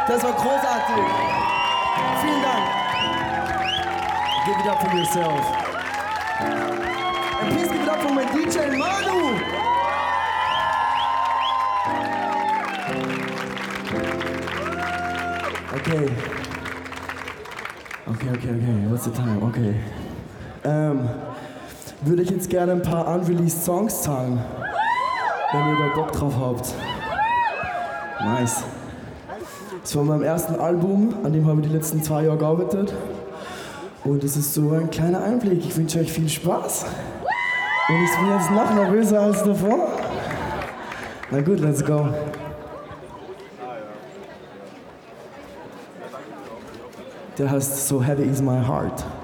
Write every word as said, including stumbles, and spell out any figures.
Das war großartig. Vielen Dank. Give it up for yourself. And please give it up for my D J Manu. Okay. Okay, okay, okay. What's the time? Okay. Ähm, würde ich jetzt gerne ein paar unreleased Songs zahlen, wenn ihr da Bock drauf habt. Nice. Das war mein erstes Album, an dem habe ich die letzten zwei Jahre gearbeitet. Und es ist so ein kleiner Einblick. Ich wünsche euch viel Spaß. Und ich bin jetzt noch nervöser als davor. Na gut, let's go. Der heißt So Heavy Is My Heart.